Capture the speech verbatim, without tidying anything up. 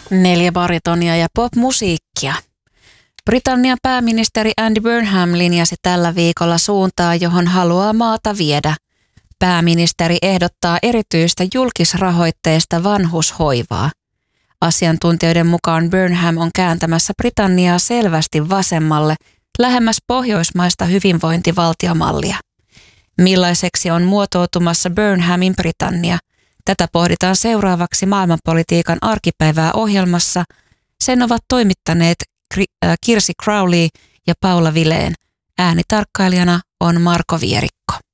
Neljä baritonia ja popmusiikkia. Britannian pääministeri Andy Burnham linjasi tällä viikolla suuntaa, johon haluaa maata viedä. Pääministeri ehdottaa erityistä julkisrahoitteista vanhushoivaa. Asiantuntijoiden mukaan Burnham on kääntämässä Britanniaa selvästi vasemmalle, lähemmäs pohjoismaista hyvinvointivaltiomallia. Millaiseksi on muotoutumassa Burnhamin Britannia? Tätä pohditaan seuraavaksi maailmanpolitiikan arkipäivää ohjelmassa. Sen ovat toimittaneet Kirsi Crowley ja Paula Vileen. Äänitarkkailijana on Marko Vierikko.